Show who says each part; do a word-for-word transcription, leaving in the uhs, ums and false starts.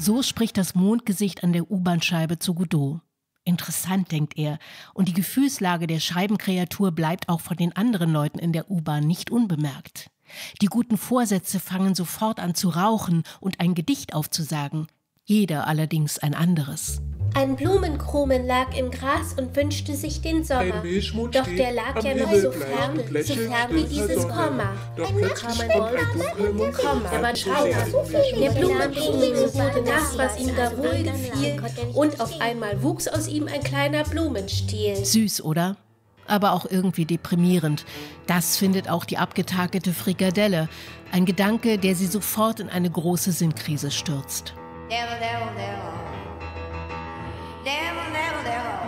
Speaker 1: So spricht das Mondgesicht an der U-Bahn-Scheibe zu Godot. Interessant, denkt er, und die Gefühlslage der Scheibenkreatur bleibt auch von den anderen Leuten in der U-Bahn nicht unbemerkt. Die guten Vorsätze fangen sofort an zu rauchen und ein Gedicht aufzusagen, jeder allerdings ein anderes.
Speaker 2: Ein Blumenkrumen lag im Gras und wünschte sich den Sommer. Doch der lag ja noch so fern, so fern wie dieses Komma. Dann kam ein Wolf mit dem Komma. Er war traurig. Der Blumenkrumen wurde nass, was ihm da wohl gefiel, und auf einmal wuchs aus ihm ein kleiner Blumenstiel.
Speaker 1: Süß, oder? Aber auch irgendwie deprimierend. Das findet auch die abgetakelte Frikadelle. Ein Gedanke, der sie sofort in eine große Sinnkrise stürzt.
Speaker 3: Devil, devil, devil. Devil, devil, devil.